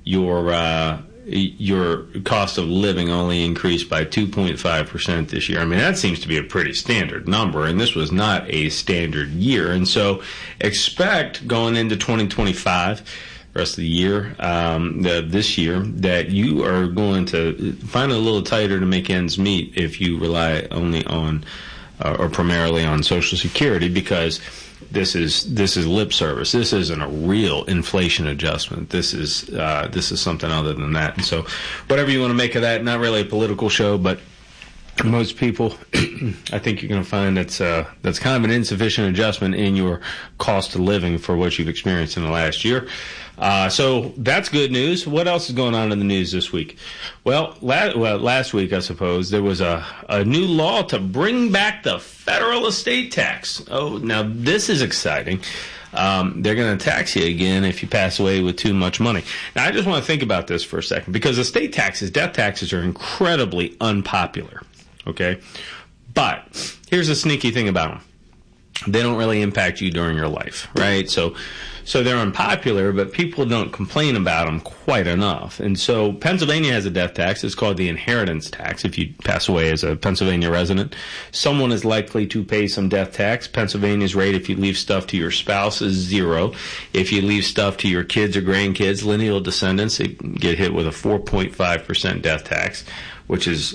your cost of living only increased by 2.5% this year. I mean, that seems to be a pretty standard number, and this was not a standard year. And so expect going into 2025, the rest of the year, this year, that you are going to find it a little tighter to make ends meet if you rely only on or primarily on Social Security, because this is lip service. This isn't a real inflation adjustment. This is something other than that. And so, whatever you want to make of that, not really a political show, but most people, I think you're going to find that's kind of an insufficient adjustment in your cost of living for what you've experienced in the last year. So that's good news. What else is going on in the news this week? Well, last week, I suppose, there was a new law to bring back the federal estate tax. Oh, now this is exciting. They're going to tax you again if you pass away with too much money. Now, I just want to think about this for a second, because estate taxes, death taxes, are incredibly unpopular. Okay? But here's the sneaky thing about them. They don't really impact you during your life, right? So they're unpopular, but people don't complain about them quite enough. And so Pennsylvania has a death tax. It's called the inheritance tax. If you pass away as a Pennsylvania resident, someone is likely to pay some death tax. Pennsylvania's rate, if you leave stuff to your spouse, is 0. If you leave stuff to your kids or grandkids, lineal descendants, they get hit with a 4.5% death tax, which is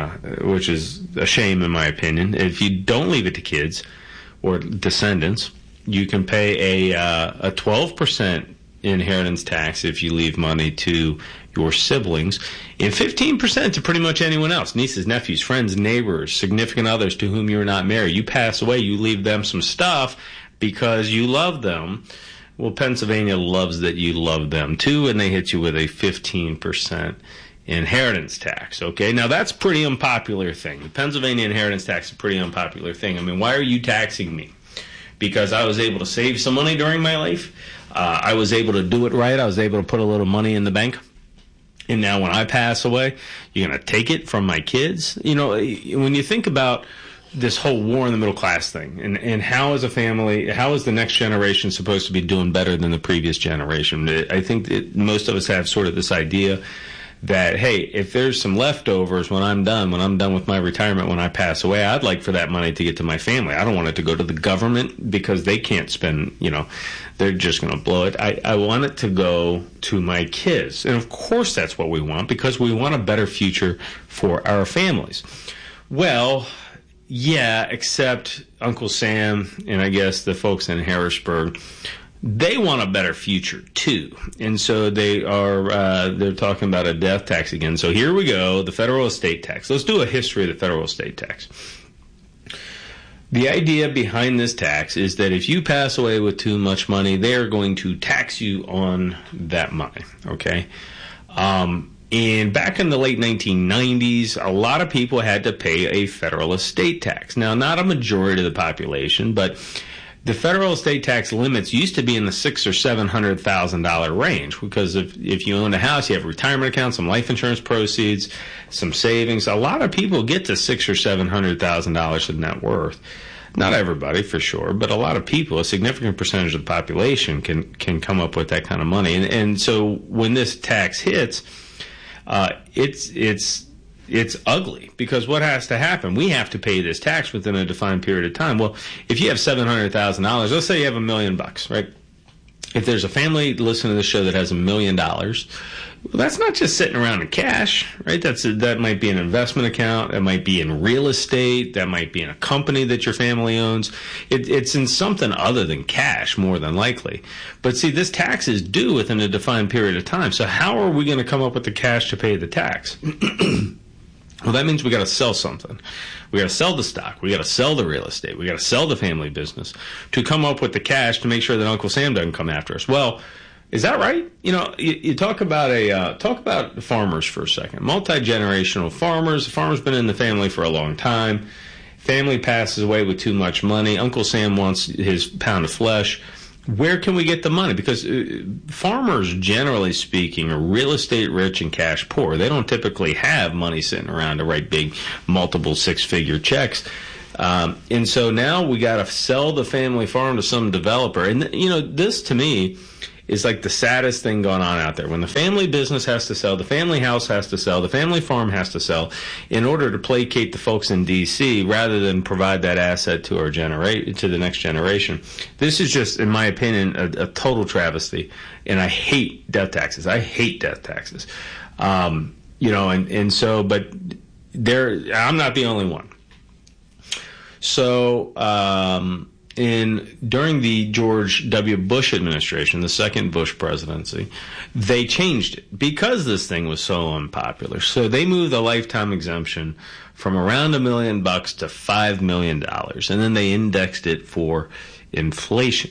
a shame in my opinion. If you don't leave it to kids or descendants, you can pay a 12% inheritance tax if you leave money to your siblings, and 15% to pretty much anyone else, nieces, nephews, friends, neighbors, significant others to whom you are not married. You pass away, you leave them some stuff because you love them. Well, Pennsylvania loves that you love them too, and they hit you with a 15% inheritance tax. Okay, now that's a pretty unpopular thing. The Pennsylvania inheritance tax is a pretty unpopular thing. I mean, why are you taxing me? Because I was able to save some money during my life. I was able to do it right. I was able to put a little money in the bank. And now when I pass away, you're going to take it from my kids? You know, when you think about this whole war in the middle class thing, and how is a family, how is the next generation supposed to be doing better than the previous generation? I think that most of us have sort of this idea that, hey, if there's some leftovers when I'm done with my retirement, when I pass away, I'd like for that money to get to my family. I don't want it to go to the government because they can't spend, they're just going to blow it. I want it to go to my kids. And of course that's what we want, because we want a better future for our families. Well, yeah, except Uncle Sam and I guess the folks in Harrisburg, they want a better future too, and so they're talking about a death tax again. So here we go, the federal estate tax. Let's do a history of the federal estate tax. The idea behind this tax is that if you pass away with too much money, they are going to tax you on that money. Okay, and back in the late 1990s, a lot of people had to pay a federal estate tax. Now, not a majority of the population, but the federal estate tax limits used to be in the $600,000 or $700,000 range, because if you own a house, you have a retirement account, some life insurance proceeds, some savings. A lot of people get to $600,000 or $700,000 of net worth. Not everybody, for sure, but a lot of people, a significant percentage of the population, can come up with that kind of money. And so when this tax hits, it's ugly, because what has to happen? We have to pay this tax within a defined period of time. Well, if you have $700,000, let's say you have $1 million, right? If there's a family listening to the show that has $1 million, well, that's not just sitting around in cash, right? That might be an investment account. That might be in real estate. That might be in a company that your family owns. It's in something other than cash, more than likely. But see, this tax is due within a defined period of time. So how are we going to come up with the cash to pay the tax? Well, that means we got to sell something. We got to sell the stock. We got to sell the real estate. We got to sell the family business to come up with the cash to make sure that Uncle Sam doesn't come after us. Well, is that right? You talk about farmers for a second. Multi-generational farmers. The farmer's been in the family for a long time. Family passes away with too much money. Uncle Sam wants his pound of flesh. Where can we get the money? Because farmers, generally speaking, are real estate rich and cash poor. They don't typically have money sitting around to write big, multiple six-figure checks. And so now we got to sell the family farm to some developer. And, this to me is like the saddest thing going on out there. When the family business has to sell, the family house has to sell, the family farm has to sell in order to placate the folks in D.C. rather than provide that asset to to the next generation. This is just, in my opinion, a total travesty. And I hate death taxes. I hate death taxes. So, but I'm not the only one. So, during the George W. Bush administration, the second Bush presidency, they changed it because this thing was so unpopular. So they moved the lifetime exemption from around $1 million to $5 million, and then they indexed it for inflation.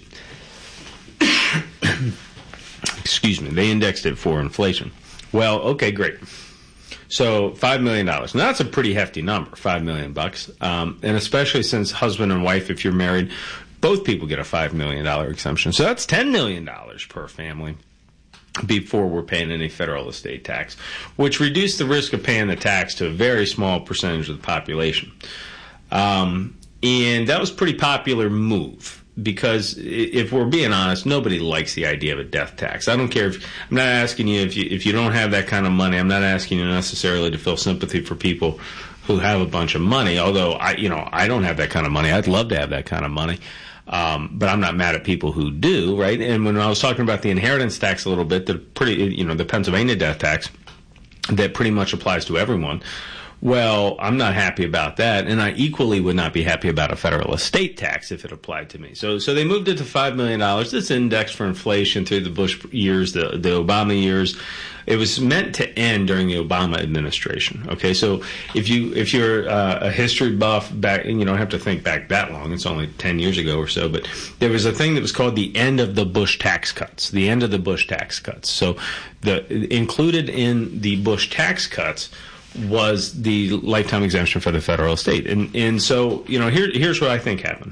Excuse me, they indexed it for inflation. Well, okay, great. So $5 million. Now that's a pretty hefty number, $5 million. And especially since husband and wife, if you're married, both people get a $5 million exemption. So that's $10 million per family before we're paying any federal estate tax, which reduced the risk of paying the tax to a very small percentage of the population. And that was a pretty popular move. Because if we're being honest, nobody likes the idea of a death tax. I don't care I'm not asking you if you don't have that kind of money. I'm not asking you necessarily to feel sympathy for people who have a bunch of money. Although I don't have that kind of money. I'd love to have that kind of money. But I'm not mad at people who do, right? And when I was talking about the inheritance tax a little bit, the Pennsylvania death tax that pretty much applies to everyone. Well, I'm not happy about that, and I equally would not be happy about a federal estate tax if it applied to me. So they moved it to $5 million. It's indexed for inflation through the Bush years, the Obama years. It was meant to end during the Obama administration. Okay, so if you're a history buff back, and you don't have to think back that long. It's only 10 years ago or so. But there was a thing that was called the end of the Bush tax cuts. The end of the Bush tax cuts. So included in the Bush tax cuts was the lifetime exemption for the federal estate. And so, here's what I think happened.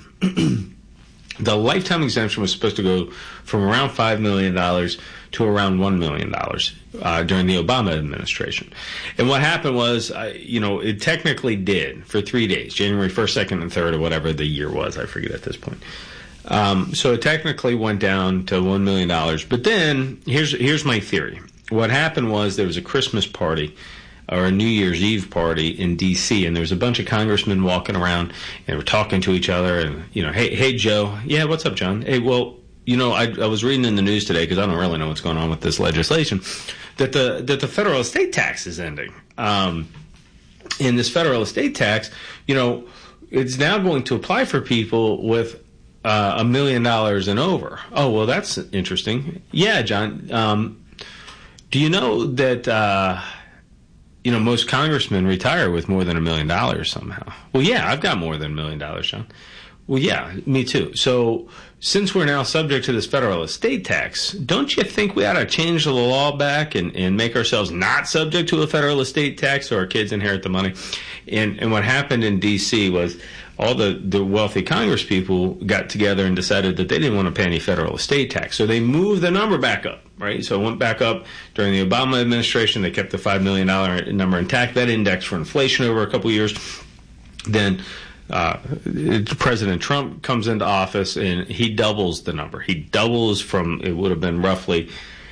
The lifetime exemption was supposed to go from around $5 million to around $1 million during the Obama administration. And what happened was, it technically did for 3 days, January 1st, 2nd, and 3rd, or whatever the year was. I forget at this point. So it technically went down to $1 million. But then, here's my theory. What happened was there was a Christmas party or a New Year's Eve party in D.C., and there was a bunch of congressmen walking around, and we're talking to each other, and, hey, Joe. Yeah, what's up, John? Hey, well, I was reading in the news today, because I don't really know what's going on with this legislation, that the federal estate tax is ending. And this federal estate tax, it's now going to apply for people with $1 million and over. Oh, well, that's interesting. Yeah, John. Do you know that most congressmen retire with more than $1 million somehow? Well, yeah, I've got more than $1 million, John. Well, yeah, me too. So since we're now subject to this federal estate tax, don't you think we ought to change the law back and make ourselves not subject to a federal estate tax so our kids inherit the money? And what happened in D.C. was all the wealthy Congress people got together and decided that they didn't want to pay any federal estate tax. So they moved the number back up, right? So it went back up during the Obama administration. They kept the $5 million number intact. That indexed for inflation over a couple of years. Then President Trump comes into office, and he doubles the number. He doubles from, it would have been roughly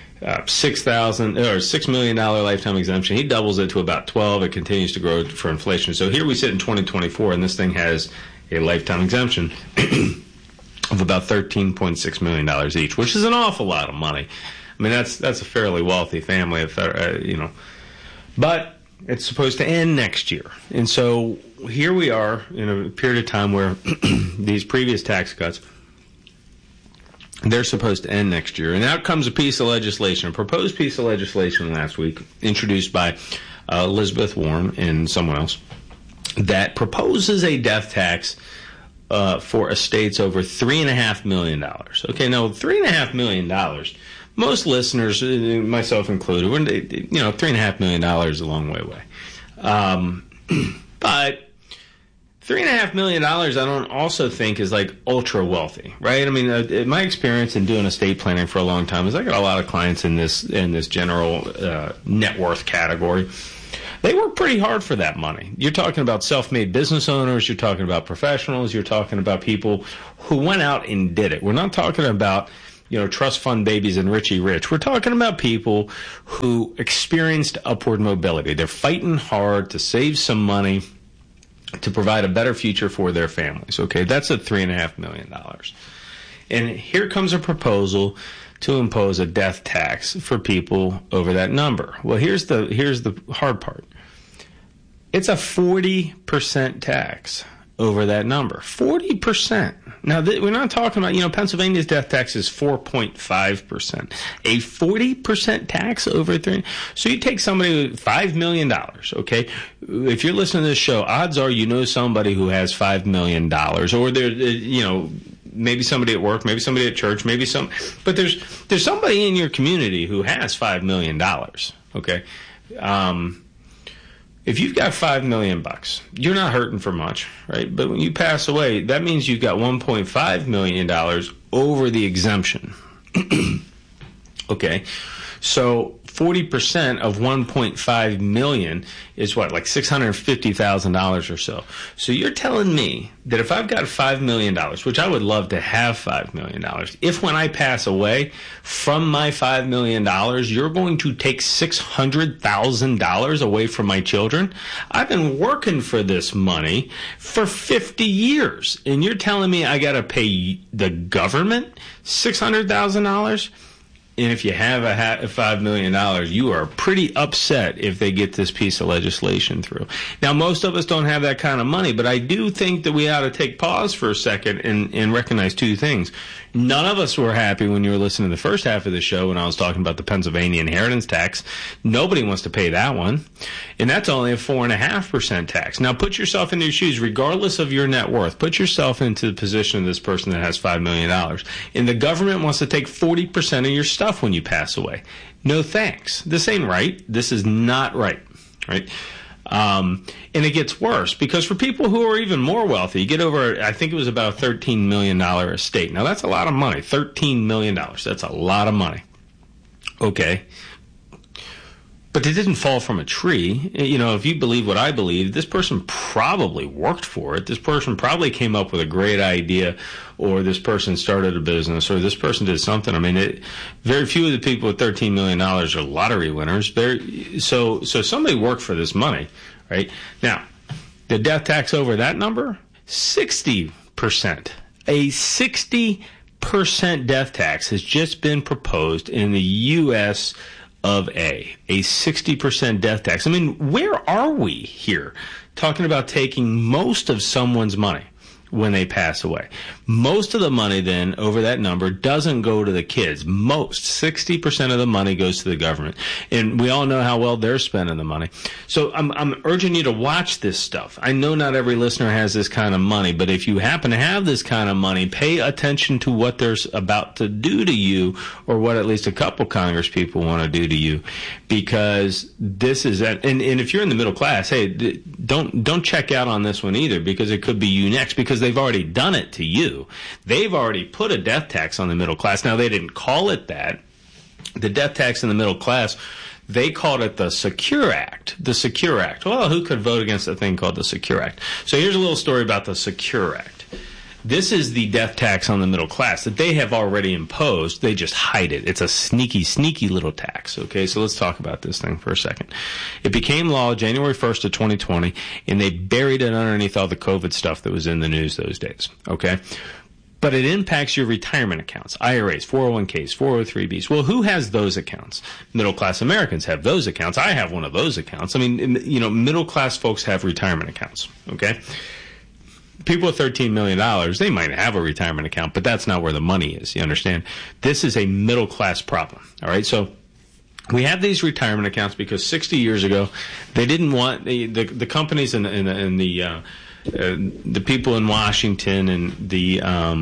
$6 million lifetime exemption. He doubles it to about 12. It continues to grow for inflation. So here we sit in 2024, and this thing has a lifetime exemption of about $13.6 million each, which is an awful lot of money. I mean, that's a fairly wealthy family, but it's supposed to end next year. And so here we are in a period of time where these previous tax cuts, they're supposed to end next year. And out comes a piece of legislation, a proposed piece of legislation last week, introduced by Elizabeth Warren and someone else, that proposes a death tax for estates over $3.5 million. Okay, now $3.5 million, most listeners, myself included, $3.5 million is a long way away. But $3.5 million, I don't also think is like ultra wealthy, right? I mean, my experience in doing estate planning for a long time is I got a lot of clients in this general net worth category. They work pretty hard for that money. You're talking about self-made business owners. You're talking about professionals. You're talking about people who went out and did it. We're not talking about trust fund babies and Richie Rich. We're talking about people who experienced upward mobility. They're fighting hard to save some money to provide a better future for their families. Okay, that's at $3.5 million. And here comes a proposal to impose a death tax for people over that number. Well, here's the hard part. It's a 40% tax over that number. 40%. Now, we're not talking about, Pennsylvania's death tax is 4.5%. A 40% tax over So you take somebody with $5 million, okay? If you're listening to this show, odds are you know somebody who has $5 million, or they're, maybe somebody at work, maybe somebody at church, but there's somebody in your community who has $5 million, okay? If you've got $5 million, you're not hurting for much, right? But when you pass away, that means you've got $1.5 million over the exemption. Okay, so 40% of 1.5 million is what, like $650,000 or so. So you're telling me that if I've got $5 million, which I would love to have $5 million, if when I pass away from my $5 million, you're going to take $600,000 away from my children? I've been working for this money for 50 years, and you're telling me I got to pay the government $600,000? And if you have $5 million, you are pretty upset if they get this piece of legislation through. Now, most of us don't have that kind of money, but I do think that we ought to take pause for a second and recognize two things. None of us were happy when you were listening to the first half of the show when I was talking about the Pennsylvania inheritance tax. Nobody wants to pay that one. And that's only a 4.5% tax. Now, put yourself in their shoes, regardless of your net worth. Put yourself into the position of this person that has $5 million. And the government wants to take 40% of your stuff when you pass away. No thanks. This ain't right. This is not right. Right? And it gets worse because for people who are even more wealthy, you get over, I think it was about a $13 million estate. Now, that's a lot of money. $13 million. That's a lot of money. Okay. But it didn't fall from a tree. If you believe what I believe, this person probably worked for it. This person probably came up with a great idea, or this person started a business, or this person did something. I mean, very few of the people with $13 million are lottery winners. So somebody worked for this money, right? Now, the death tax over that number, 60%. A 60% death tax has just been proposed in the U.S. of a 60% death tax. I mean, where are we here talking about taking most of someone's money when they pass away? Most of the money then over that number doesn't go to the kids. 60% of the money goes to the government. And we all know how well they're spending the money. So I'm urging you to watch this stuff. I know not every listener has this kind of money, but if you happen to have this kind of money, pay attention to what they're about to do to you, or what at least a couple Congress people want to do to you, because this is and if you're in the middle class, hey, don't check out on this one either, because it could be you next, because they've already done it to you. They've already put a death tax on the middle class. Now, they didn't call it that. The death tax in the middle class, they called it the Secure Act. The Secure Act. Well, who could vote against a thing called the Secure Act? So here's a little story about the Secure Act. This is the death tax on the middle class that they have already imposed. They just hide it. It's a sneaky, sneaky little tax. Okay, so let's talk about this thing for a second. It became law January 1st of 2020, and they buried it underneath all the COVID stuff that was in the news those days. Okay? But it impacts your retirement accounts, IRAs, 401ks, 403bs. Well, who has those accounts? Middle-class Americans have those accounts. I have one of those accounts. I mean, middle-class folks have retirement accounts. Okay? People with $13 million, they might have a retirement account, but that's not where the money is. You understand? This is a middle-class problem. All right? So we have these retirement accounts because 60 years ago, they didn't want the companies and the people in Washington and the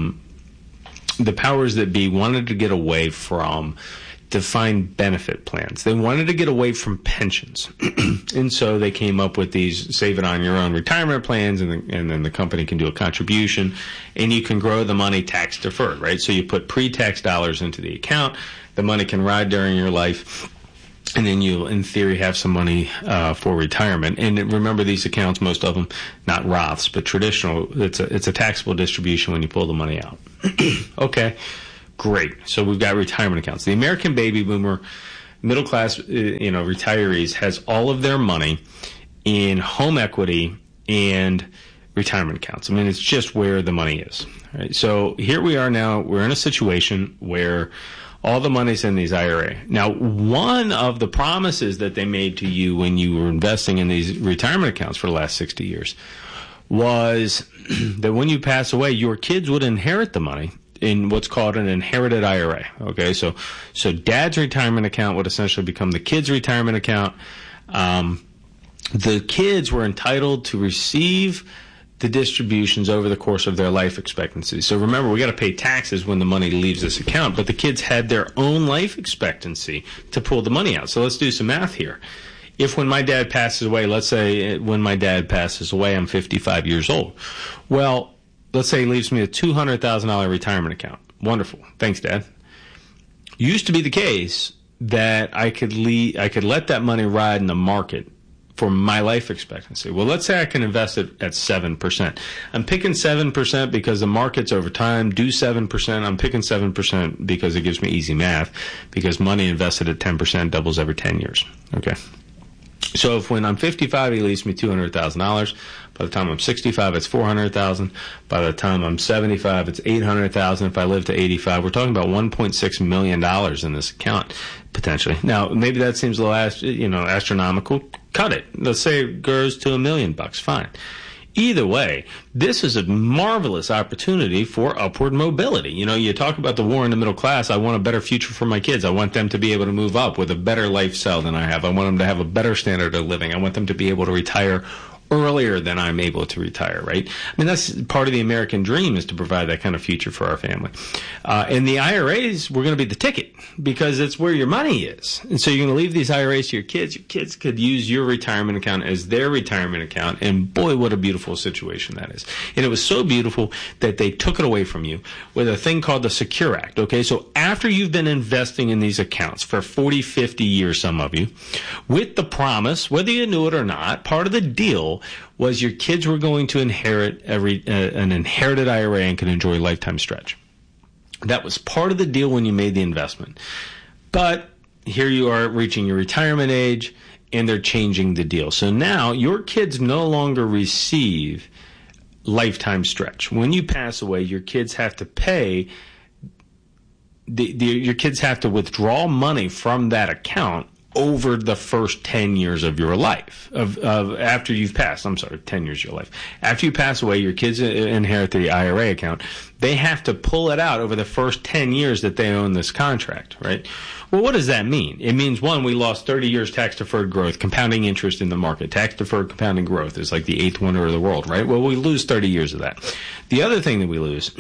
powers that be wanted to get away from defined benefit plans. They wanted to get away from pensions. And so they came up with these save it on your own retirement plans, and then the company can do a contribution, and you can grow the money tax deferred, right? So you put pre-tax dollars into the account, the money can ride during your life, and then you'll, in theory, have some money for retirement. And remember, these accounts, most of them, not Roths, but traditional, it's a taxable distribution when you pull the money out. Okay. Great. So we've got retirement accounts. The American baby boomer middle class, retirees has all of their money in home equity and retirement accounts. I mean, it's just where the money is. Right? So here we are now. We're in a situation where all the money's in these IRA. Now, one of the promises that they made to you when you were investing in these retirement accounts for the last 60 years was that when you pass away, your kids would inherit the money in what's called an inherited IRA. Okay, so dad's retirement account would essentially become the kid's retirement account. The kids were entitled to receive the distributions over the course of their life expectancy. So remember, we got to pay taxes when the money leaves this account, but the kids had their own life expectancy to pull the money out. So let's do some math here. If when my dad passes away, let's say when my dad passes away, I'm 55 years old. Well, let's say he leaves me a $200,000 retirement account. Wonderful. Thanks, Dad. Used to be the case that I could let that money ride in the market for my life expectancy. Well, let's say I can invest it at 7%. I'm picking 7% because the markets over time do 7%. I'm picking 7% because it gives me easy math, because money invested at 10% doubles every 10 years. Okay. So if when I'm 55, he leaves me $200,000. By the time I'm 65, it's $400,000. By the time I'm 75, it's $800,000. If I live to 85, we're talking about $1.6 million in this account potentially. Now, maybe that seems a little, astronomical. Cut it. Let's say it goes to $1 million. Fine. Either way, this is a marvelous opportunity for upward mobility. You talk about the war in the middle class. I want a better future for my kids. I want them to be able to move up with a better lifestyle than I have. I want them to have a better standard of living. I want them to be able to retire earlier than I'm able to retire, right? I mean, that's part of the American dream, is to provide that kind of future for our family. And the IRAs were going to be the ticket, because it's where your money is. And so you're going to leave these IRAs to your kids. Your kids could use your retirement account as their retirement account. And boy, what a beautiful situation that is. And it was so beautiful that they took it away from you with a thing called the Secure Act. Okay, so after you've been investing in these accounts for 40, 50 years, some of you, with the promise, whether you knew it or not, part of the deal was your kids were going to inherit an inherited IRA and could enjoy a lifetime stretch. That was part of the deal when you made the investment. But here you are reaching your retirement age, and they're changing the deal. So now your kids no longer receive lifetime stretch. When you pass away, your kids have to pay. Your kids have to withdraw money from that account over the first 10 years of your life, after you've passed. 10 years of your life. After you pass away, your kids inherit the IRA account. They have to pull it out over the first 10 years that they own this contract, right? Well, what does that mean? It means, one, we lost 30 years tax-deferred growth, compounding interest in the market. Tax-deferred compounding growth is like the eighth wonder of the world, right? Well, we lose 30 years of that. The other thing that we lose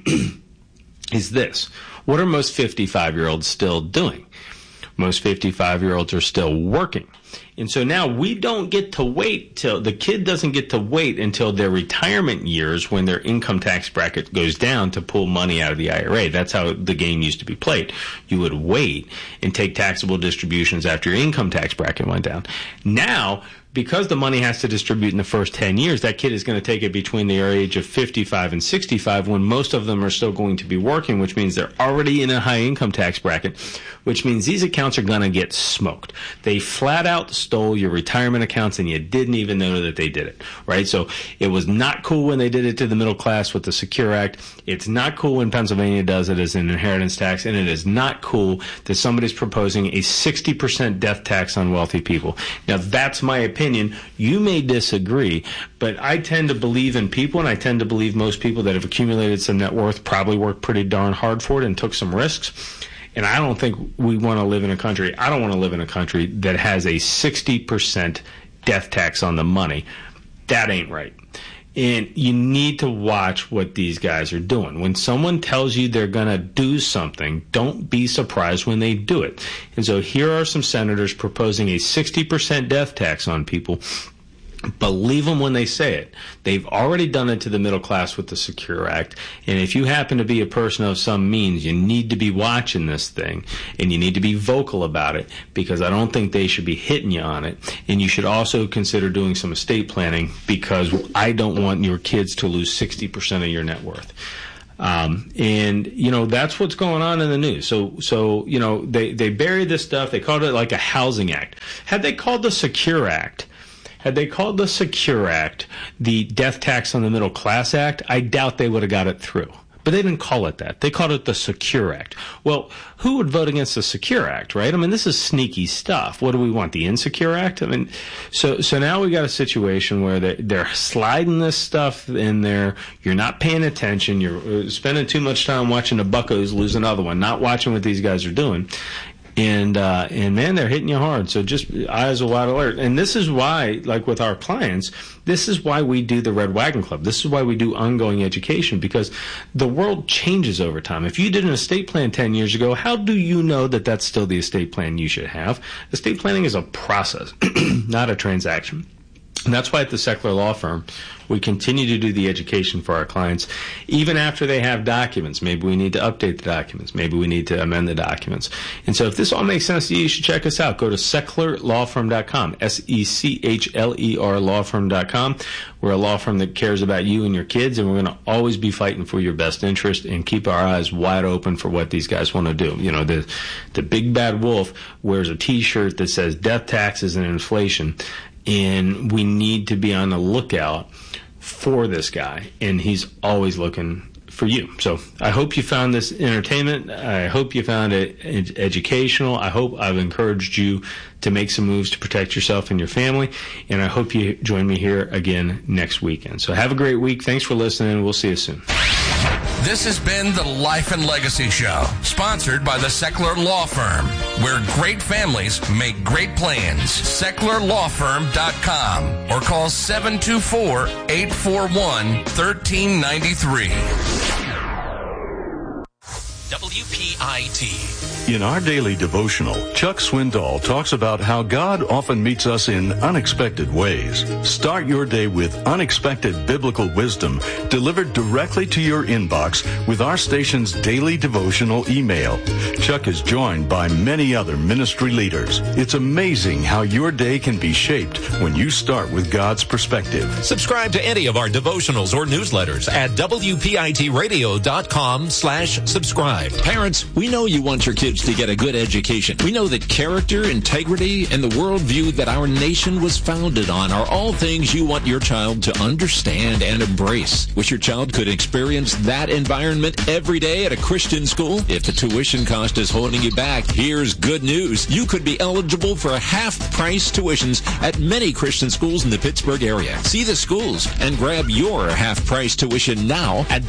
is this. What are most 55-year-olds still doing? Most 55-year-olds are still working. And so now we don't get to wait the kid doesn't get to wait until their retirement years, when their income tax bracket goes down, to pull money out of the IRA. That's how the game used to be played. You would wait and take taxable distributions after your income tax bracket went down. Now, because the money has to distribute in the first 10 years, that kid is going to take it between the age of 55 and 65, when most of them are still going to be working, which means they're already in a high income tax bracket, which means these accounts are going to get smoked. They flat out stole your retirement accounts, and you didn't even know that they did it, right? So it was not cool when they did it to the middle class with the Secure Act. It's not cool when Pennsylvania does it as an inheritance tax, and it is not cool that somebody's proposing a 60% death tax on wealthy people. Now, that's my opinion. You may disagree, but I tend to believe in people, and I tend to believe most people that have accumulated some net worth probably worked pretty darn hard for it and took some risks. And I don't think we want to live in a country. I don't want to live in a country that has a 60% death tax on the money. That ain't right. And you need to watch what these guys are doing. When someone tells you they're going to do something, don't be surprised when they do it. And so here are some senators proposing a 60% death tax on people. Believe them when they say it. They've already done it to the middle class with the Secure Act. And if you happen to be a person of some means, you need to be watching this thing, and you need to be vocal about it, because I don't think they should be hitting you on it. And you should also consider doing some estate planning, because I don't want your kids to lose 60% of your net worth. And, that's what's going on in the news. So they buried this stuff. They called it like a housing act. Had they called the Secure Act, the Death Tax on the Middle Class Act, I doubt they would have got it through. But they didn't call it that. They called it the Secure Act. Well, who would vote against the Secure Act, right? I mean, this is sneaky stuff. What do we want, the Insecure Act? I mean, so now we got a situation where they're sliding this stuff in there. You're not paying attention. You're spending too much time watching the Buccos lose another one, not watching what these guys are doing. And man, they're hitting you hard. So just eyes wide alert. And this is why, like with our clients, this is why we do the Red Wagon Club. This is why we do ongoing education, because the world changes over time. If you did an estate plan 10 years ago, how do you know that that's still the estate plan you should have? Estate planning is a process, not a transaction. And that's why at the Seckler Law Firm, we continue to do the education for our clients, even after they have documents. Maybe we need to update the documents. Maybe we need to amend the documents. And so if this all makes sense to you, you should check us out. Go to SecklerLawFirm.com, SECHLER lawfirm.com. We're a law firm that cares about you and your kids, and we're going to always be fighting for your best interest and keep our eyes wide open for what these guys want to do. The big bad wolf wears a T-shirt that says death taxes and inflation. And we need to be on the lookout for this guy, and he's always looking for you. So I hope you found this entertainment. I hope you found it educational. I hope I've encouraged you to make some moves to protect yourself and your family, and I hope you join me here again next weekend. So have a great week. Thanks for listening. We'll see you soon. This has been the Life and Legacy Show, sponsored by the Seckler Law Firm, where great families make great plans. SecklerLawFirm.com or call 724-841-1393. WPIT. In our daily devotional, Chuck Swindoll talks about how God often meets us in unexpected ways. Start your day with unexpected biblical wisdom delivered directly to your inbox with our station's daily devotional email. Chuck is joined by many other ministry leaders. It's amazing how your day can be shaped when you start with God's perspective. Subscribe to any of our devotionals or newsletters at WPITradio.com/subscribe. Parents, we know you want your kids to get a good education. We know that character, integrity, and the worldview that our nation was founded on are all things you want your child to understand and embrace. Wish your child could experience that environment every day at a Christian school? If the tuition cost is holding you back, here's good news. You could be eligible for half-price tuitions at many Christian schools in the Pittsburgh area. See the schools and grab your half-price tuition now at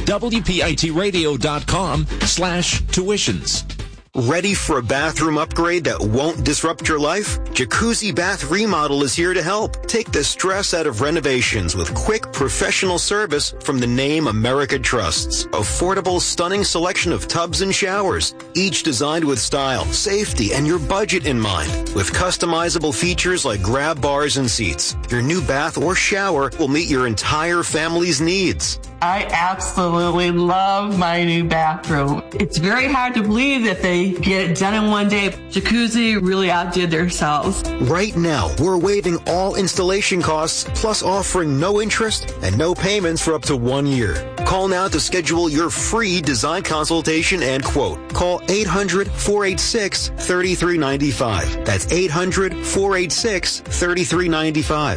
WPITradio.com/tuitions. Ready for a bathroom upgrade that won't disrupt your life? Jacuzzi Bath Remodel is here to help. Take the stress out of renovations with quick, professional service from the name America trusts. Affordable, stunning selection of tubs and showers, each designed with style, safety, and your budget in mind. With customizable features like grab bars and seats, your new bath or shower will meet your entire family's needs. I absolutely love my new bathroom. It's very hard to believe that they get it done in one day. Jacuzzi really outdid themselves. Right now, we're waiving all installation costs, plus offering no interest and no payments for up to 1 year. Call now to schedule your free design consultation and quote. Call 800-486-3395. That's 800-486-3395.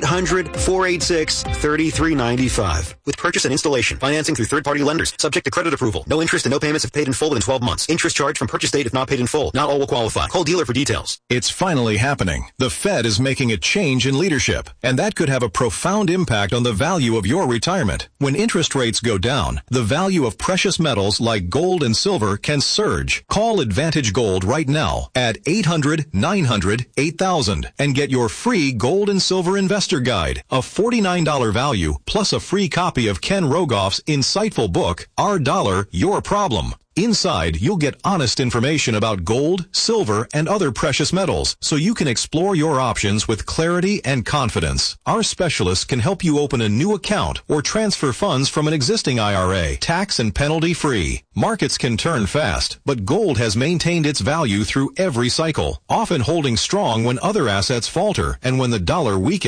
800-486-3395. With purchase and installation, financing through third-party lenders, subject to credit approval. No interest and no payments if paid in full within 12 months. Interest charged from purchase date if not paid in full. Not all will qualify. Call dealer for details. It's finally happening. The Fed is making a change in leadership, and that could have a profound impact on the value of your retirement. When interest rates go down, the value of precious metals like gold and silver can surge. Call Advantage Gold right now at 800-900-8000 and get your free gold and silver investor guide, a $49 value plus a free copy of Ken Rogoff's insightful book, Our Dollar, Your Problem. Inside, you'll get honest information about gold, silver, and other precious metals, so you can explore your options with clarity and confidence. Our specialists can help you open a new account or transfer funds from an existing IRA, tax and penalty free. Markets can turn fast, but gold has maintained its value through every cycle, often holding strong when other assets falter and when the dollar weakens.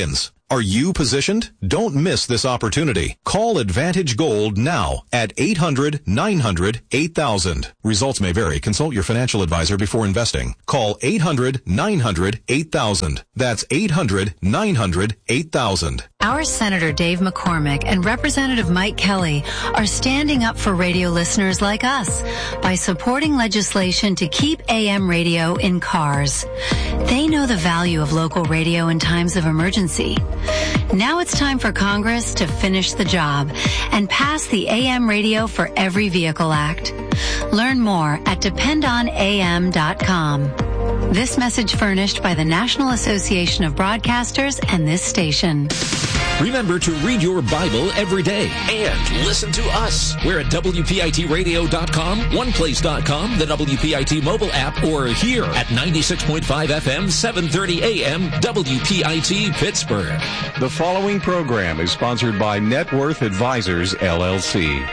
Are you positioned? Don't miss this opportunity. Call Advantage Gold now at 800-900-8000. Results may vary. Consult your financial advisor before investing. Call 800-900-8000. That's 800-900-8000. Our Senator Dave McCormick and Representative Mike Kelly are standing up for radio listeners like us by supporting legislation to keep AM radio in cars. They know the value of local radio in times of emergency. Now it's time for Congress to finish the job and pass the AM Radio for Every Vehicle Act. Learn more at dependonam.com. This message furnished by the National Association of Broadcasters and this station. Remember to read your Bible every day and listen to us. We're at WPITradio.com, OnePlace.com, the WPIT mobile app, or here at 96.5 FM, 730 AM, WPIT Pittsburgh. The following program is sponsored by Net Worth Advisors, LLC.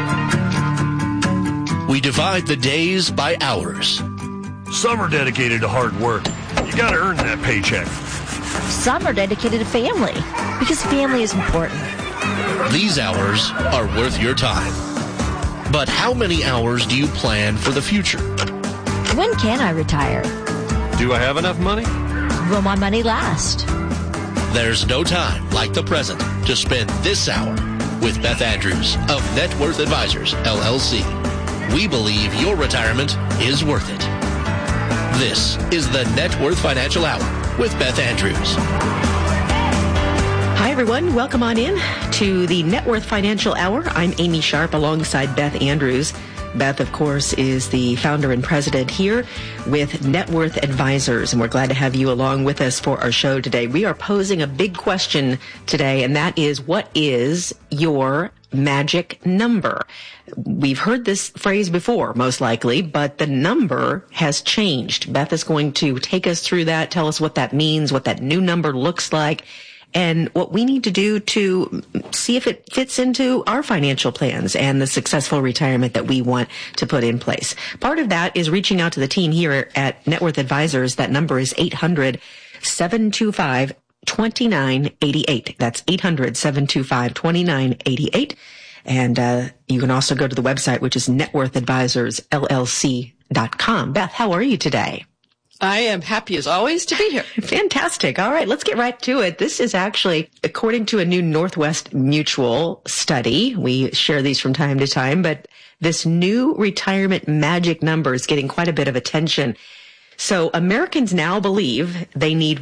We divide the days by hours. Some are dedicated to hard work. You gotta earn that paycheck. Some are dedicated to family, because family is important. These hours are worth your time. But how many hours do you plan for the future? When can I retire? Do I have enough money? Will my money last? There's no time like the present to spend this hour with Beth Andrews of Net Worth Advisors, LLC. We believe your retirement is worth it. This is the Net Worth Financial Hour with Beth Andrews. Hi, everyone. Welcome on in to the Net Worth Financial Hour. I'm Amy Sharp alongside Beth Andrews. Beth, of course, is the founder and president here with Net Worth Advisors, and we're glad to have you along with us for our show today. We are posing a big question today, and that is, what is your magic number? We've heard this phrase before, most likely, but the number has changed. Beth is going to take us through that, tell us what that means, what that new number looks like, and what we need to do to see if it fits into our financial plans and the successful retirement that we want to put in place. Part of that is reaching out to the team here at Net Worth Advisors. That number is 800-725-2988. That's 800-725-2988. And you can also go to the website, which is networthadvisorsllc.com. Beth, how are you today? I am happy as always to be here. Fantastic. All right, let's get right to it. This is actually, according to a new Northwest Mutual study, we share these from time to time, but this new retirement magic number is getting quite a bit of attention. So Americans now believe they need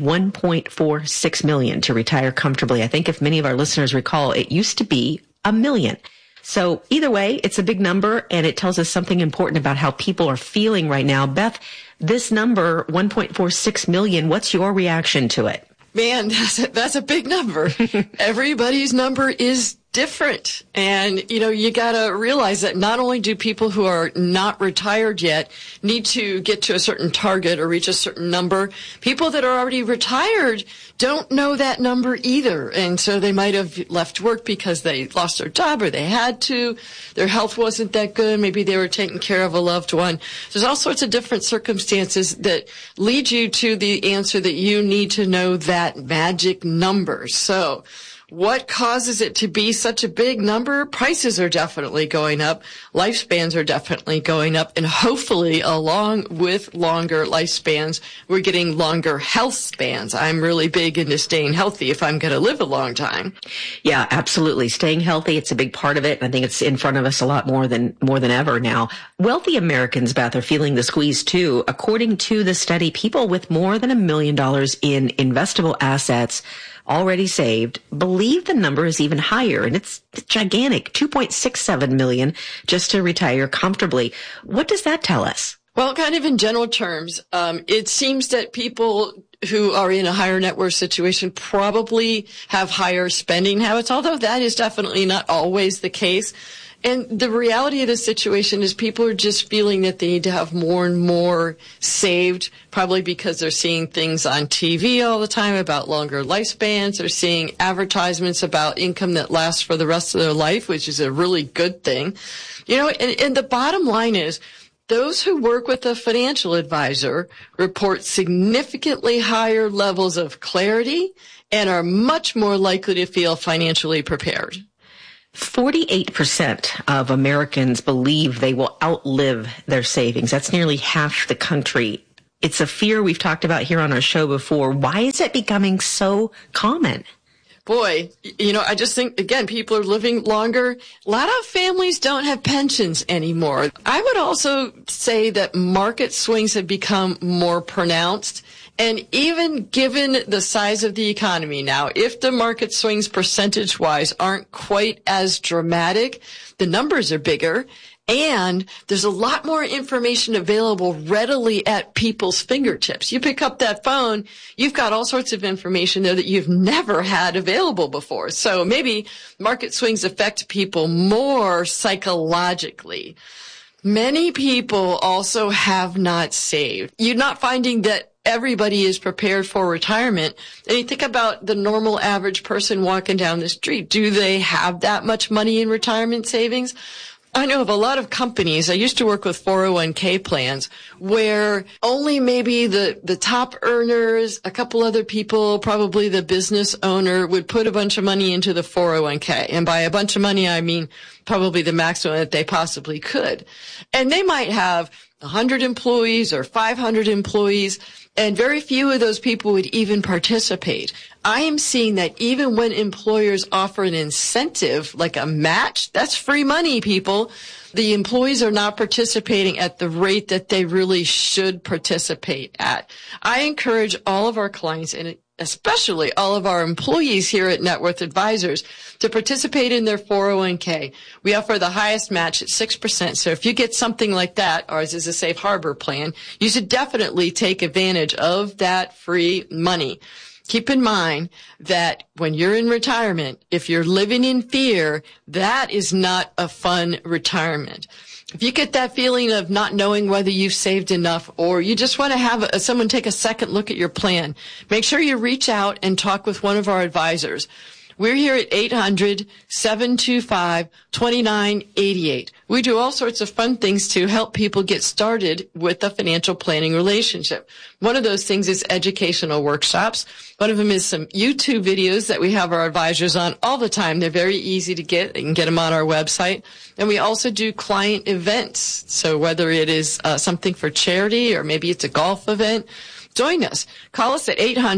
$1.46 million to retire comfortably. I think if many of our listeners recall, it used to be $1 million. So either way, it's a big number, and it tells us something important about how people are feeling right now. Beth, this number, 1.46 million, what's your reaction to it? Man, that's a big number. Everybody's number is different. And, you gotta realize that not only do people who are not retired yet need to get to a certain target or reach a certain number, people that are already retired don't know that number either. And so they might have left work because they lost their job or they had to. Their health wasn't that good. Maybe they were taking care of a loved one. There's all sorts of different circumstances that lead you to the answer that you need to know that magic number. So, what causes it to be such a big number? Prices are definitely going up. Lifespans are definitely going up. And hopefully, along with longer lifespans, we're getting longer health spans. I'm really big into staying healthy if I'm going to live a long time. Yeah, absolutely. Staying healthy, it's a big part of it. And I think it's in front of us a lot more than ever now. Wealthy Americans, Beth, are feeling the squeeze too. According to the study, people with more than $1 million in investable assets already saved believe the number is even higher, and it's gigantic, 2.67 million just to retire comfortably. What does that tell us? Well, kind of in general terms, it seems that people who are in a higher net worth situation probably have higher spending habits, although that is definitely not always the case. And the reality of the situation is people are just feeling that they need to have more and more saved, probably because they're seeing things on TV all the time about longer lifespans. They're seeing advertisements about income that lasts for the rest of their life, which is a really good thing. And the bottom line is, Those who work with a financial advisor report significantly higher levels of clarity and are much more likely to feel financially prepared. 48% of Americans believe they will outlive their savings. That's nearly half the country. It's a fear we've talked about here on our show before. Why is it becoming so common? Boy, I just think, again, people are living longer. A lot of families don't have pensions anymore. I would also say that market swings have become more pronounced. And even given the size of the economy now, if the market swings percentage-wise aren't quite as dramatic, the numbers are bigger. And there's a lot more information available readily at people's fingertips. You pick up that phone, you've got all sorts of information there that you've never had available before. So maybe market swings affect people more psychologically. Many people also have not saved. You're not finding that everybody is prepared for retirement. And you think about the normal average person walking down the street. Do they have that much money in retirement savings? I know of a lot of companies. I used to work with 401k plans where only maybe the top earners, a couple other people, probably the business owner would put a bunch of money into the 401k. And by a bunch of money, I mean probably the maximum that they possibly could. And they might have 100 employees or 500 employees, and very few of those people would even participate. I am seeing that even when employers offer an incentive, like a match, that's free money, people. The employees are not participating at the rate that they really should participate at. I encourage all of our clients, and especially all of our employees here at Net Worth Advisors, to participate in their 401k. We offer the highest match at 6%. So if you get something like that, ours is a safe harbor plan, you should definitely take advantage of that free money. Keep in mind that when you're in retirement, if you're living in fear, that is not a fun retirement. If you get that feeling of not knowing whether you've saved enough, or you just want to have someone take a second look at your plan, make sure you reach out and talk with one of our advisors. We're here at 800-725-2988. We do all sorts of fun things to help people get started with a financial planning relationship. One of those things is educational workshops. One of them is some YouTube videos that we have our advisors on all the time. They're very easy to get. You can get them on our website. And we also do client events. So whether it is something for charity or maybe it's a golf event, join us. Call us at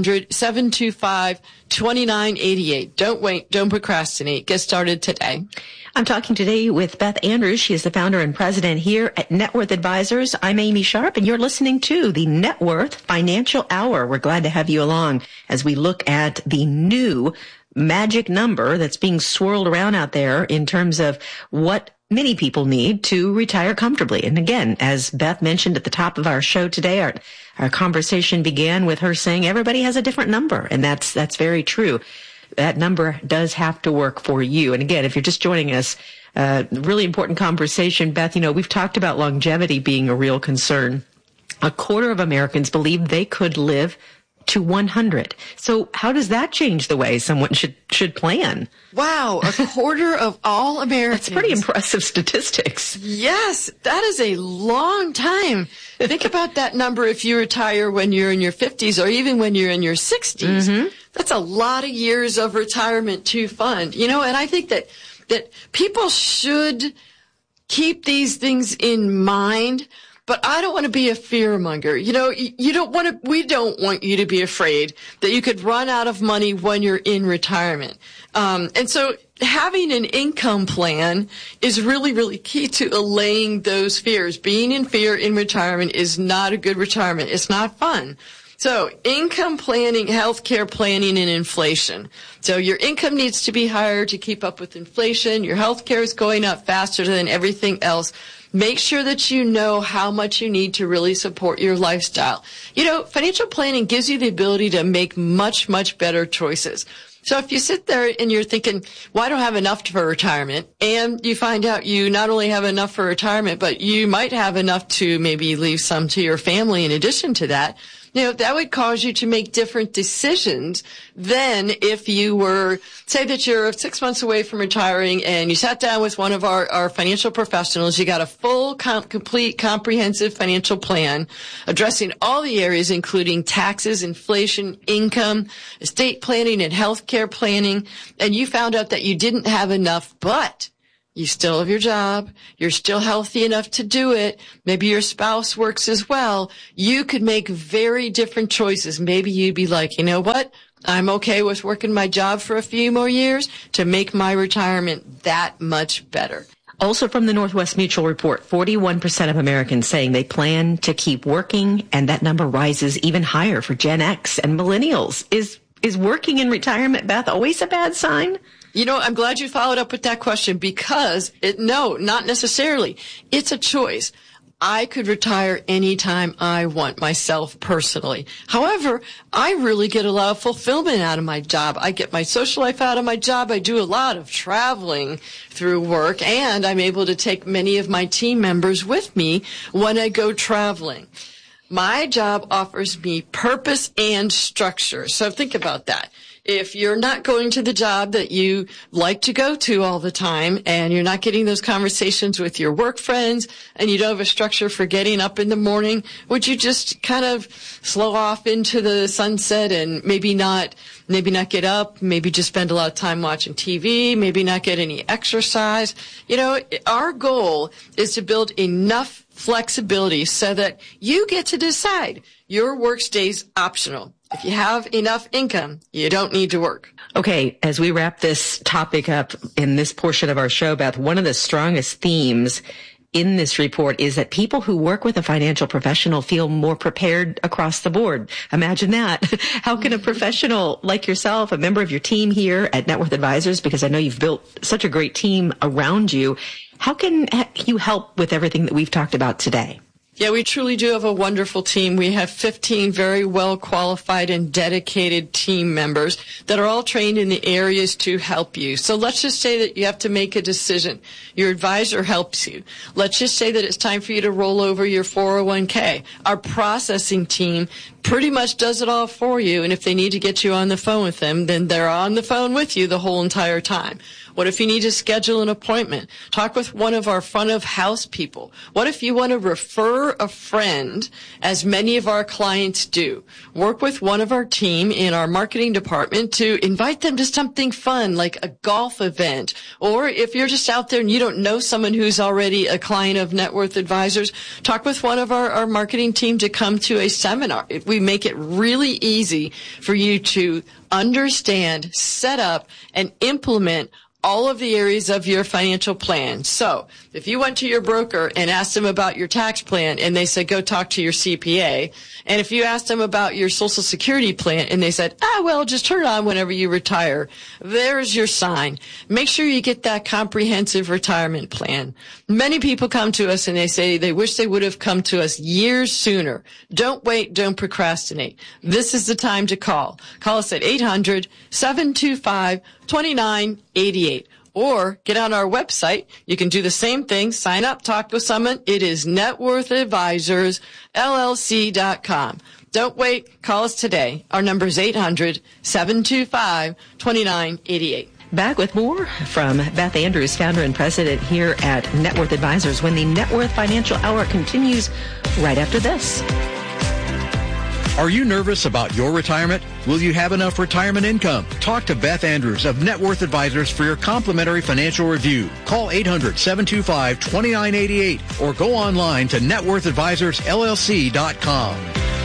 800-725-2988. Don't wait. Don't procrastinate. Get started today. I'm talking today with Beth Andrews. She is the founder and president here at Net Worth Advisors. I'm Amy Sharp, and you're listening to the Net Worth Financial Hour. We're glad to have you along as we look at the new magic number that's being swirled around out there in terms of what many people need to retire comfortably. And again, as Beth mentioned at the top of our show today, our conversation began with her saying everybody has a different number, and that's very true. That number does have to work for you. And again, if you're just joining us, really important conversation. Beth, we've talked about longevity being a real concern. A quarter of Americans believe they could live to 100. So how does that change the way someone should plan? Wow, a quarter of all Americans. That's pretty impressive statistics. Yes, that is a long time. Think about that number if you retire when you're in your 50s or even when you're in your 60s. Mm-hmm. That's a lot of years of retirement to fund. And I think that people should keep these things in mind. But I don't want to be a fearmonger. We don't want you to be afraid that you could run out of money when you're in retirement. And so having an income plan is really, really key to allaying those fears. Being in fear in retirement is not a good retirement. It's not fun. So income planning, healthcare planning, and inflation. So your income needs to be higher to keep up with inflation. Your healthcare is going up faster than everything else. Make sure that you know how much you need to really support your lifestyle. Financial planning gives you the ability to make much, much better choices. So if you sit there and you're thinking, well, I don't have enough for retirement, and you find out you not only have enough for retirement, but you might have enough to maybe leave some to your family in addition to that, that would cause you to make different decisions than if you were, say that you're 6 months away from retiring and you sat down with one of our financial professionals. You got a full, complete, comprehensive financial plan addressing all the areas, including taxes, inflation, income, estate planning, and healthcare planning. And you found out that you didn't have enough, but you still have your job. You're still healthy enough to do it. Maybe your spouse works as well. You could make very different choices. Maybe you'd be like, you know what? I'm okay with working my job for a few more years to make my retirement that much better. Also from the Northwest Mutual report, 41% of Americans saying they plan to keep working, and that number rises even higher for Gen X and millennials. Is working in retirement, Beth, always a bad sign? I'm glad you followed up with that question because no, not necessarily. It's a choice. I could retire anytime I want myself personally. However, I really get a lot of fulfillment out of my job. I get my social life out of my job. I do a lot of traveling through work, and I'm able to take many of my team members with me when I go traveling. My job offers me purpose and structure. So think about that. If you're not going to the job that you like to go to all the time and you're not getting those conversations with your work friends and you don't have a structure for getting up in the morning, would you just kind of slow off into the sunset and maybe not get up, maybe just spend a lot of time watching TV, maybe not get any exercise? Our goal is to build enough flexibility so that you get to decide. Your work stays optional. If you have enough income, you don't need to work. Okay, as we wrap this topic up in this portion of our show, Beth, one of the strongest themes in this report is that people who work with a financial professional feel more prepared across the board. Imagine that. How can a professional like yourself, a member of your team here at Net Worth Advisors, because I know you've built such a great team around you, how can you help with everything that we've talked about today? Yeah, we truly do have a wonderful team. We have 15 very well qualified and dedicated team members that are all trained in the areas to help you. So let's just say that you have to make a decision. Your advisor helps you. Let's just say that it's time for you to roll over your 401k. Our processing team pretty much does it all for you. And if they need to get you on the phone with them, then they're on the phone with you the whole entire time. What if you need to schedule an appointment? Talk with one of our front of house people. What if you want to refer a friend, as many of our clients do? Work with one of our team in our marketing department to invite them to something fun like a golf event. Or if you're just out there and you don't know someone who's already a client of Net Worth Advisors, talk with one of our marketing team to come to a seminar. We make it really easy for you to understand, set up, and implement all of the areas of your financial plan. So if you went to your broker and asked them about your tax plan and they said, go talk to your CPA, and if you asked them about your Social Security plan and they said, just turn it on whenever you retire, there's your sign. Make sure you get that comprehensive retirement plan. Many people come to us and they say they wish they would have come to us years sooner. Don't wait. Don't procrastinate. This is the time to call. Call us at 800-725-2988. Or get on our website. You can do the same thing. Sign up, talk with someone. It is networthadvisorsllc.com. Don't wait. Call us today. Our number is 800-725-2988. Back with more from Beth Andrews, founder and president here at Net Worth Advisors, when the Net Worth Financial Hour continues right after this. Are you nervous about your retirement? Will you have enough retirement income? Talk to Beth Andrews of Net Worth Advisors for your complimentary financial review. Call 800-725-2988 or go online to networthadvisorsllc.com.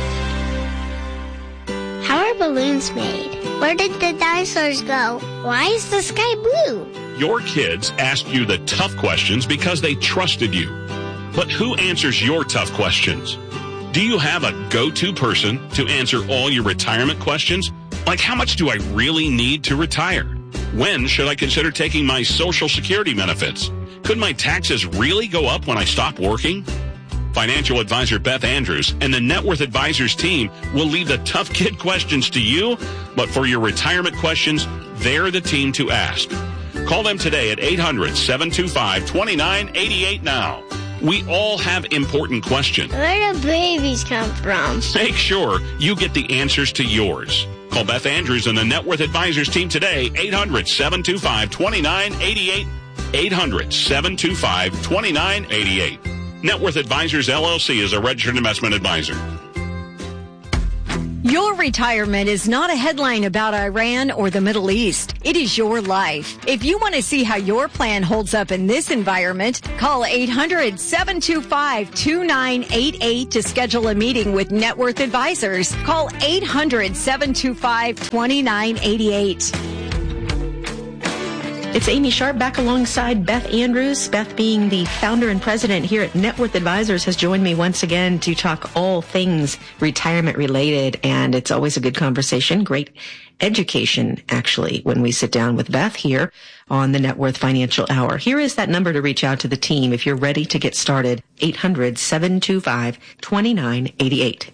How are balloons made? Where did the dinosaurs go? Why is the sky blue? Your kids asked you the tough questions because they trusted you. But who answers your tough questions? Do you have a go-to person to answer all your retirement questions? Like, how much do I really need to retire? When should I consider taking my Social Security benefits? Could my taxes really go up when I stop working? Financial advisor Beth Andrews and the Net Worth Advisors team will leave the tough kid questions to you, but for your retirement questions, they're the team to ask. Call them today at 800-725-2988 now. We all have important questions. Where do babies come from? Make sure you get the answers to yours. Call Beth Andrews and the Net Worth Advisors team today, 800-725-2988. 800-725-2988. Net Worth Advisors, LLC is a registered investment advisor. Your retirement is not a headline about Iran or the Middle East. It is your life. If you want to see how your plan holds up in this environment, call 800-725-2988 to schedule a meeting with Net Worth Advisors. Call 800-725-2988. It's Amy Sharp back alongside Beth Andrews. Beth, being the founder and president here at Net Worth Advisors, has joined me once again to talk all things retirement related. And it's always a good conversation, great education, actually, when we sit down with Beth here on the Net Worth Financial Hour. Here is that number to reach out to the team if you're ready to get started. 800-725-2988.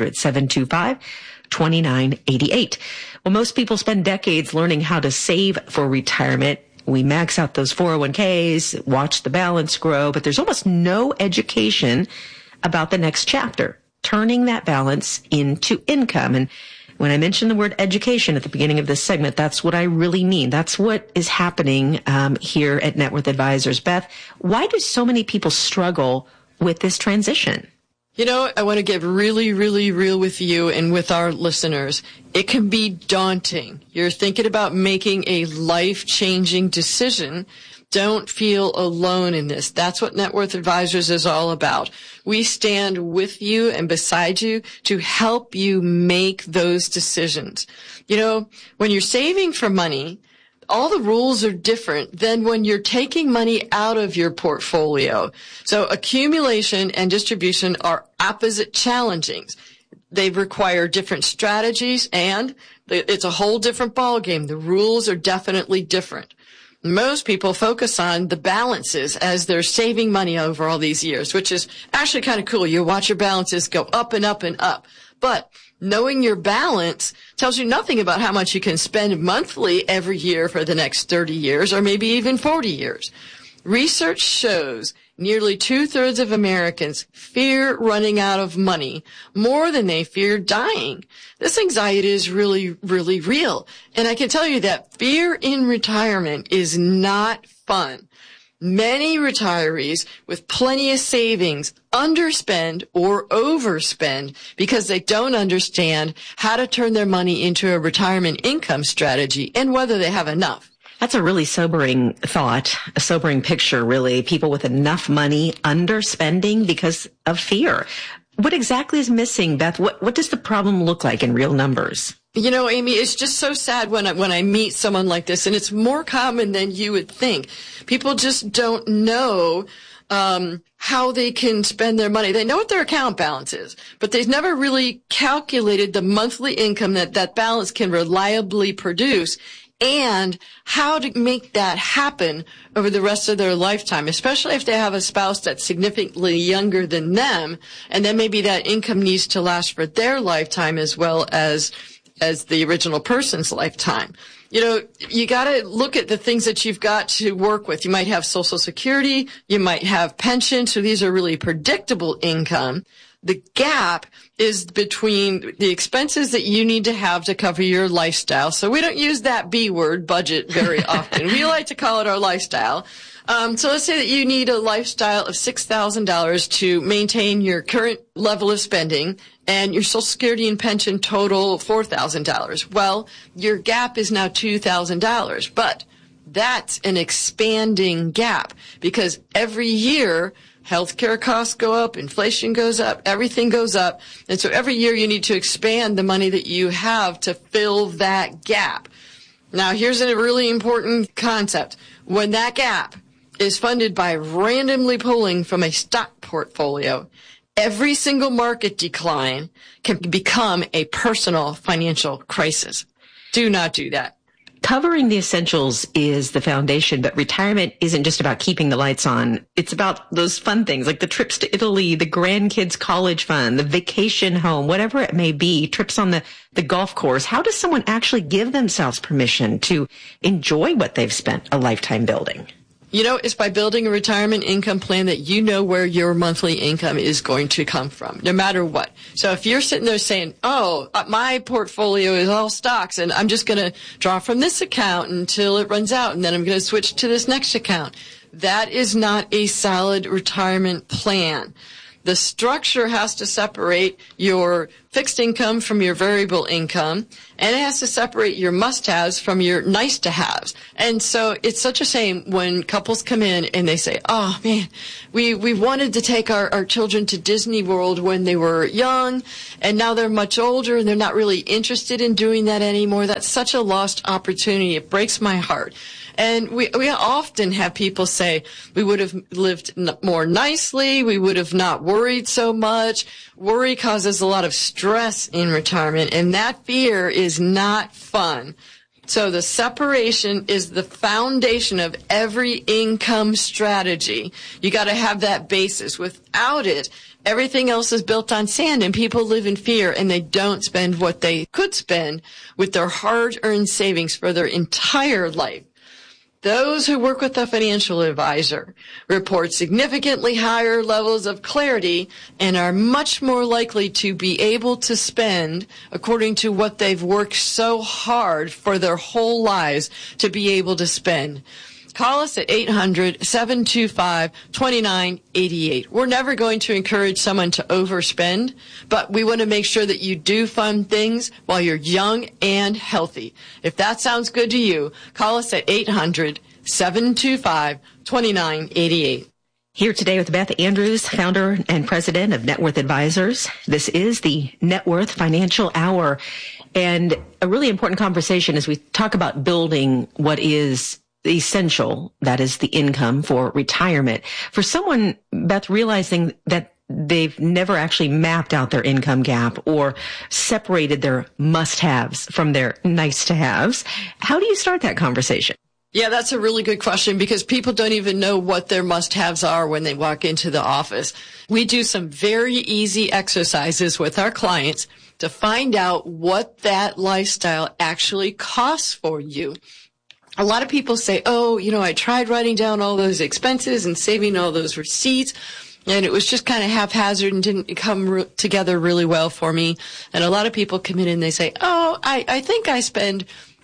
800-725-2988. Well, most people spend decades learning how to save for retirement. We max out those 401ks, watch the balance grow, but there's almost no education about the next chapter, turning that balance into income. And when I mention the word education at the beginning of this segment, that's what I really mean. That's what is happening here at Net Worth Advisors. Beth, why do so many people struggle with this transition? You know, I want to get really, really real with you and with our listeners. It can be daunting. You're thinking about making a life-changing decision. Don't feel alone in this. That's what Net Worth Advisors is all about. We stand with you and beside you to help you make those decisions. You know, when you're saving for money, all the rules are different than when you're taking money out of your portfolio. So accumulation and distribution are opposite challengings. They require different strategies, and it's a whole different ballgame. The rules are definitely different. Most people focus on the balances as they're saving money over all these years, which is actually kind of cool. You watch your balances go up and up and up. But knowing your balance tells you nothing about how much you can spend monthly every year for the next 30 years or maybe even 40 years. Research shows nearly 2/3 of Americans fear running out of money more than they fear dying. This anxiety is really, really real. And I can tell you that fear in retirement is not fun. Many retirees with plenty of savings underspend or overspend because they don't understand how to turn their money into a retirement income strategy and whether they have enough. That's a really sobering thought, a sobering picture, really. People with enough money underspending because of fear. What exactly is missing, Beth? What does the problem look like in real numbers? You know, Amy, it's just so sad when I meet someone like this, and it's more common than you would think. People just don't know how they can spend their money. They know what their account balance is, but they've never really calculated the monthly income that balance can reliably produce and how to make that happen over the rest of their lifetime, especially if they have a spouse that's significantly younger than them, and then maybe that income needs to last for their lifetime as well as the original person's lifetime. You know, you got to look at the things that you've got to work with. You might have Social Security, you might have pension, so these are really predictable income. The gap is between the expenses that you need to have to cover your lifestyle. So we don't use that B word, budget, very often. We like to call it our lifestyle. So let's say that you need a lifestyle of $6,000 to maintain your current level of spending, and your Social Security and pension total $4,000. Well, your gap is now $2,000, but that's an expanding gap because every year healthcare costs go up, inflation goes up, everything goes up. And so every year you need to expand the money that you have to fill that gap. Now, here's a really important concept. When that gap is funded by randomly pulling from a stock portfolio, every single market decline can become a personal financial crisis. Do not do that. Covering the essentials is the foundation, but retirement isn't just about keeping the lights on. It's about those fun things like the trips to Italy, the grandkids' college fund, the vacation home, whatever it may be, trips on the golf course. How does someone actually give themselves permission to enjoy what they've spent a lifetime building? It's by building a retirement income plan that you know where your monthly income is going to come from, no matter what. So if you're sitting there saying, my portfolio is all stocks and I'm just going to draw from this account until it runs out and then I'm going to switch to this next account, that is not a solid retirement plan. The structure has to separate your fixed income from your variable income, and it has to separate your must-haves from your nice-to-haves. And so it's such a shame when couples come in and they say, oh, man, we wanted to take our children to Disney World when they were young, and now they're much older, and they're not really interested in doing that anymore. That's such a lost opportunity. It breaks my heart. And we often have people say, we would have lived more nicely, we would have not worried so much. Worry causes a lot of stress in retirement, and that fear is not fun. So the separation is the foundation of every income strategy. You got to have that basis. Without it, everything else is built on sand, and people live in fear, and they don't spend what they could spend with their hard-earned savings for their entire life. Those who work with a financial advisor report significantly higher levels of clarity and are much more likely to be able to spend according to what they've worked so hard for their whole lives to be able to spend. Call us at 800-725-2988. We're never going to encourage someone to overspend, but we want to make sure that you do fun things while you're young and healthy. If that sounds good to you, call us at 800-725-2988. Here today with Beth Andrews, founder and president of Net Worth Advisors. This is the Net Worth Financial Hour, and a really important conversation as we talk about building what is essential, that is the income for retirement. For someone, Beth, realizing that they've never actually mapped out their income gap or separated their must-haves from their nice-to-haves, how do you start that conversation? Yeah, that's a really good question because people don't even know what their must-haves are when they walk into the office. We do some very easy exercises with our clients to find out what that lifestyle actually costs for you. A lot of people say, I tried writing down all those expenses and saving all those receipts, and it was just kind of haphazard and didn't come together really well for me. And a lot of people come in and they say, I think I spend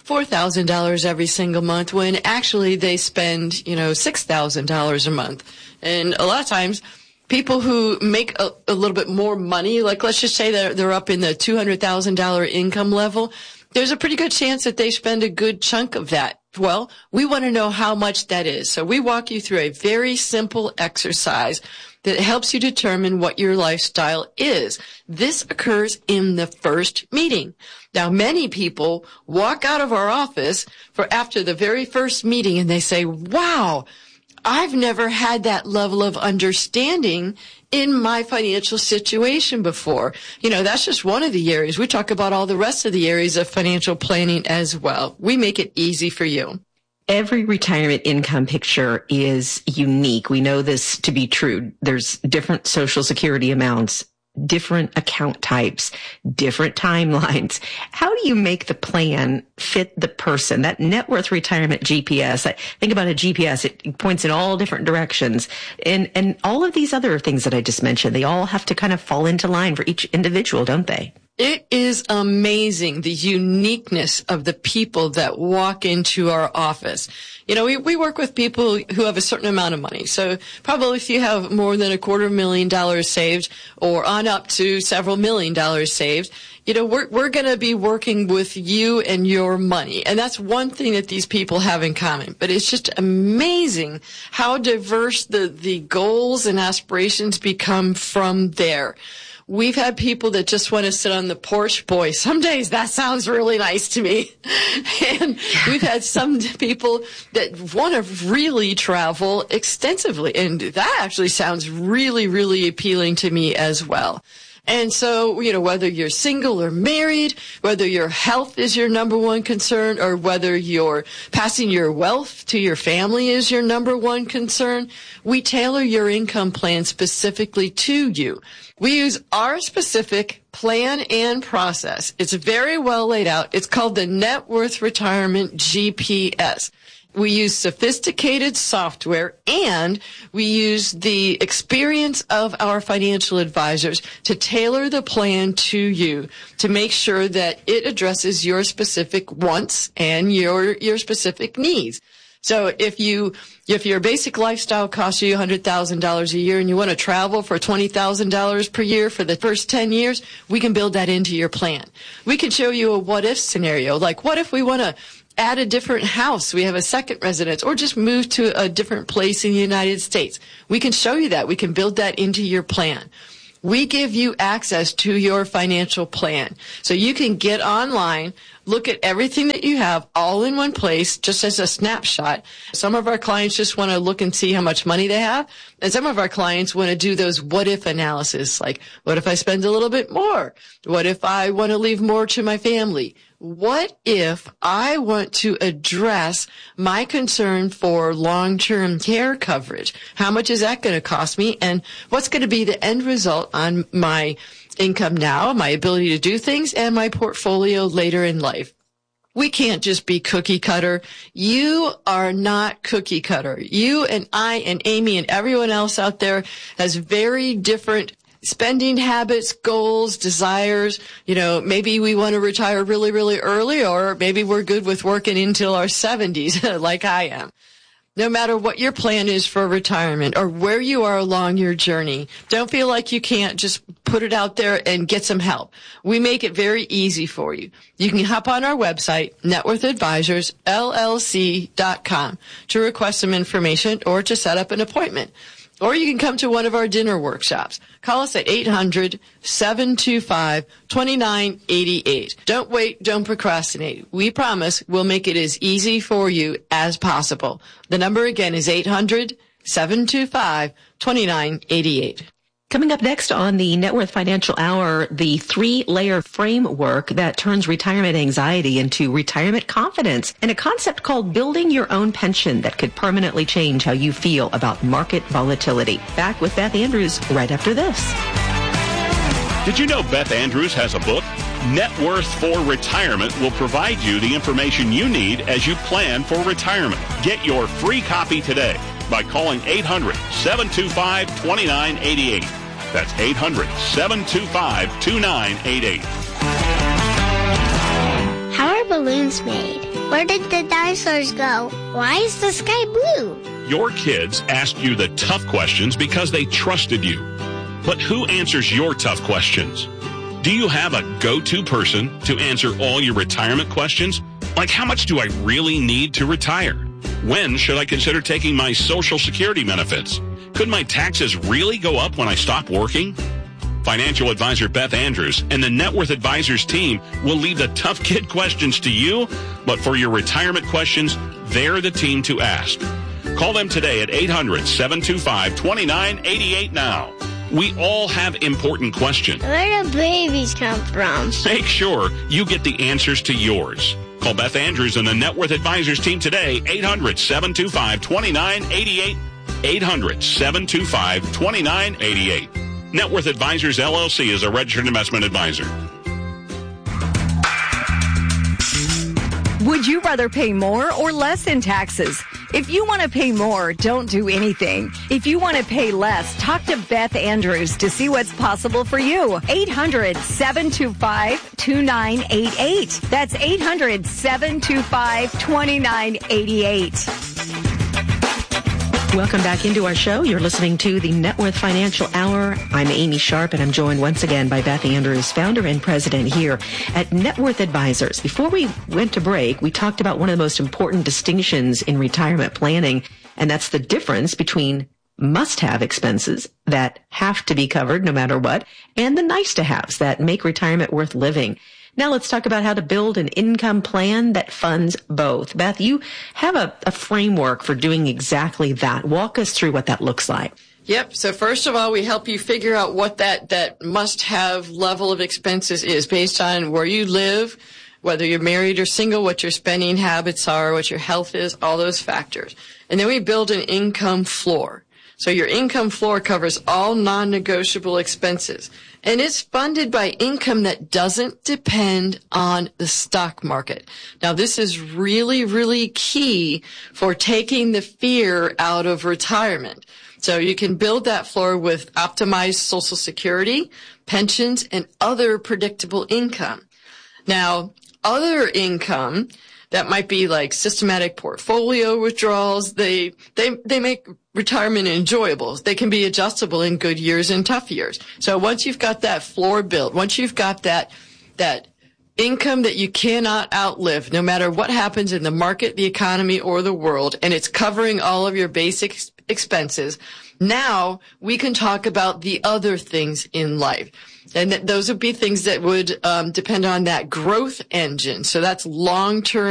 $4,000 every single month when actually they spend, $6,000 a month. And a lot of times people who make a little bit more money, like let's just say they're up in the $200,000 income level, there's a pretty good chance that they spend a good chunk of that. Well, we want to know how much that is. So we walk you through a very simple exercise that helps you determine what your lifestyle is. This occurs in the first meeting. Now, many people walk out of our office after the very first meeting and they say, wow, I've never had that level of understanding in my financial situation before. That's just one of the areas. We talk about all the rest of the areas of financial planning as well. We make it easy for you. Every retirement income picture is unique. We know this to be true. There's different Social Security amounts, different account types, different timelines. How do you make the plan fit the person? That Net Worth Retirement GPS, think about a GPS, it points in all different directions. And all of these other things that I just mentioned, they all have to kind of fall into line for each individual, don't they? It is amazing, the uniqueness of the people that walk into our office. We work with people who have a certain amount of money. So probably if you have more than $250,000 saved or on up to several $1 million saved, we're going to be working with you and your money. And that's one thing that these people have in common. But it's just amazing how diverse the goals and aspirations become from there. We've had people that just want to sit on the porch. Boy, some days that sounds really nice to me. And we've had some people that want to really travel extensively. And that actually sounds really, really appealing to me as well. And so, whether you're single or married, whether your health is your number one concern, or whether you're passing your wealth to your family is your number one concern, we tailor your income plan specifically to you. We use our specific plan and process. It's very well laid out. It's called the Net Worth Retirement GPS. We use sophisticated software, and we use the experience of our financial advisors to tailor the plan to you to make sure that it addresses your specific wants and your specific needs. So if your basic lifestyle costs you $100,000 a year and you want to travel for $20,000 per year for the first 10 years, we can build that into your plan. We can show you a what if scenario, like what if we want to add a different house, we have a second residence, or just move to a different place in the United States. We can show you that. We can build that into your plan. We give you access to your financial plan. So you can get online, look at everything that you have all in one place, just as a snapshot. Some of our clients just want to look and see how much money they have. And some of our clients want to do those what if analysis, like what if I spend a little bit more? What if I want to leave more to my family? What if I want to address my concern for long-term care coverage? How much is that going to cost me? And what's going to be the end result on my income now, my ability to do things, and my portfolio later in life? We can't just be cookie cutter. You are not cookie cutter. You and I and Amy and everyone else out there has very different spending habits, goals, desires. You know, maybe we want to retire really, really early, or maybe we're good with working until our 70s, like I am. No matter what your plan is for retirement or where you are along your journey, don't feel like you can't just put it out there and get some help. We make it very easy for you. You can hop on our website, networthadvisorsllc.com, to request some information or to set up an appointment. Or you can come to one of our dinner workshops. Call us at 800-725-2988. Don't wait, don't procrastinate. We promise we'll make it as easy for you as possible. The number again is 800-725-2988. Coming up next on the Net Worth Financial Hour, the 3-layer framework that turns retirement anxiety into retirement confidence, and a concept called building your own pension that could permanently change how you feel about market volatility. Back with Beth Andrews right after this. Did you know Beth Andrews has a book? Net Worth for Retirement will provide you the information you need as you plan for retirement. Get your free copy today by calling 800-725-2988. That's 800-725-2988. How are balloons made? Where did the dinosaurs go? Why is the sky blue? Your kids asked you the tough questions because they trusted you. But who answers your tough questions? Do you have a go-to person to answer all your retirement questions? Like, how much do I really need to retire? When should I consider taking my Social Security benefits? Could my taxes really go up when I stop working? Financial advisor Beth Andrews and the Net Worth Advisors team will leave the tough kid questions to you, but for your retirement questions, they're the team to ask. Call them today at 800-725-2988 now. We all have important questions. Where do babies come from? Make sure you get the answers to yours. Call Beth Andrews and the Net Worth Advisors team today, 800-725-2988, 800-725-2988. Net Worth Advisors, LLC is a registered investment advisor. Would you rather pay more or less in taxes? If you want to pay more, don't do anything. If you want to pay less, talk to Beth Andrews to see what's possible for you. 800-725-2988. That's 800-725-2988. Welcome back into our show. You're listening to the Net Worth Financial Hour. I'm Amy Sharp, and I'm joined once again by Beth Andrews, founder and president here at Net Worth Advisors. Before we went to break, we talked about one of the most important distinctions in retirement planning, and that's the difference between must-have expenses that have to be covered no matter what, and the nice-to-haves that make retirement worth living. Now let's talk about how to build an income plan that funds both. Beth, you have a framework for doing exactly that. Walk us through what that looks like. Yep. So first of all, we help you figure out what that must-have level of expenses is based on where you live, whether you're married or single, what your spending habits are, what your health is, all those factors. And then we build an income floor. So your income floor covers all non-negotiable expenses. And it's funded by income that doesn't depend on the stock market. Now, this is really, really key for taking the fear out of retirement. So you can build that floor with optimized Social Security, pensions, and other predictable income. Now, other income that might be like systematic portfolio withdrawals, they make retirement enjoyable. They can be adjustable in good years and tough years. So once you've got that floor built, once you've got that income that you cannot outlive, no matter what happens in the market, the economy, or the world, and it's covering all of your basic expenses, now we can talk about the other things in life. And those would be things that would depend on that growth engine. So that's long-term